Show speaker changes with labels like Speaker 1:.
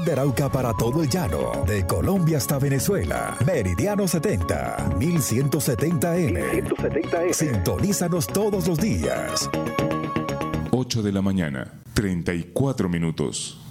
Speaker 1: De Arauca para todo el llano, de Colombia hasta Venezuela. Meridiano 70, 1170M. Sintonízanos todos los días.
Speaker 2: 8 de la mañana, 34 minutos.